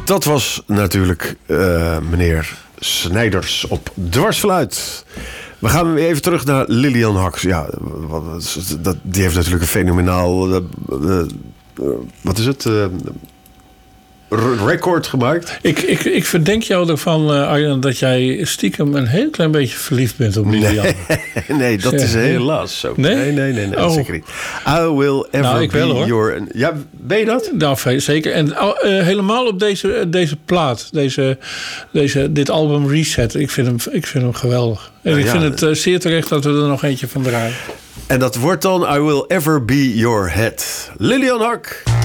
Dat was natuurlijk meneer Snijders op Dwarsfluit. We gaan even terug naar Lilian Hux. Ja, die heeft natuurlijk een fenomenaal... wat is het? Record gemaakt. Ik verdenk jou ervan, Arjan, dat jij stiekem een heel klein beetje verliefd bent op Lilian. Nee, dat is helaas zo. Nee, Oh. zeker niet. I will ever be your... Ja, ben je dat? Nou, zeker. En helemaal op deze plaat. Dit album Reset. Ik vind hem geweldig. En ik vind het zeer terecht dat we er nog eentje van draaien. En dat wordt dan I will ever be your head. Lilian Hux.